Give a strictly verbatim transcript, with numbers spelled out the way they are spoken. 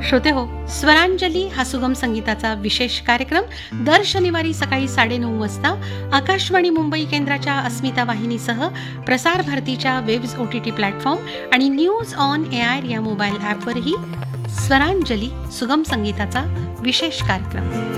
श्रोते हो, स्वरांजली हा सुगम संगीताचा विशेष कार्यक्रम दर शनिवारी सकाळी साडेनऊ वाजता आकाशवाणी मुंबई केंद्राच्या अस्मिता वाहिनीसह प्रसार भारतीच्या वेब्स ओटीटी प्लॅटफॉर्म आणि न्यूज ऑन एआयर या मोबाईल ॲपवरही स्वरांजली सुगम संगीताचा विशेष कार्यक्रम.